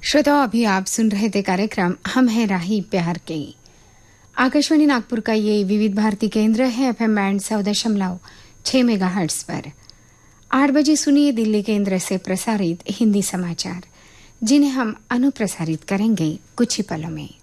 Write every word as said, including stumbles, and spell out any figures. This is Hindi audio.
श्रोताओं, अभी आप सुन रहे थे कार्यक्रम हम हैं राही प्यार के। आकाशवाणी नागपुर का ये विविध भारती केंद्र है एफएम बैंड सौ दशमलव छह मेगा हर्ट्ज पर। आठ बजे सुनिए दिल्ली केंद्र से प्रसारित हिंदी समाचार, जिन्हें हम अनुप्रसारित करेंगे कुछ ही पलों में।